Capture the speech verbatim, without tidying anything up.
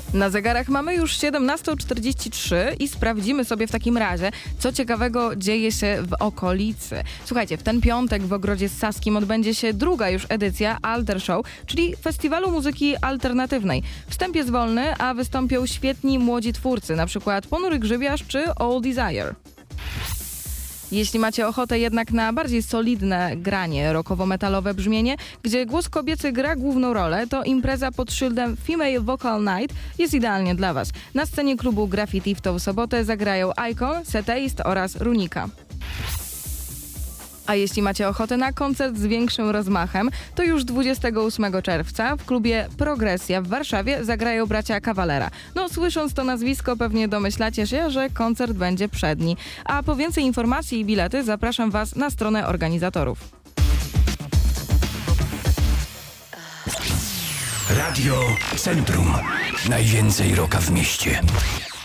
Na zegarach mamy już siedemnasta czterdzieści trzy i sprawdzimy sobie w takim razie, co ciekawego dzieje się w okolicy. Słuchajcie, w ten piątek w Ogrodzie Saskim odbędzie się druga już edycja Alter Show, czyli festiwalu muzyki alternatywnej. Wstęp jest wolny, a wystąpią świetni młodzi twórcy, na przykład Ponury Grzybiarz czy All Desire. Jeśli macie ochotę jednak na bardziej solidne granie, rockowo-metalowe brzmienie, gdzie głos kobiecy gra główną rolę, to impreza pod szyldem Female Vocal Night jest idealnie dla Was. Na scenie klubu Graffiti w tą sobotę zagrają Icon, Seteist oraz Runika. A jeśli macie ochotę na koncert z większym rozmachem, to już dwudziestego ósmego czerwca w klubie Progresja w Warszawie zagrają bracia Kawalera. No, słysząc to nazwisko pewnie domyślacie się, że koncert będzie przedni. A po więcej informacji i bilety zapraszam Was na stronę organizatorów. Radio Centrum. Najwięcej rocka w mieście.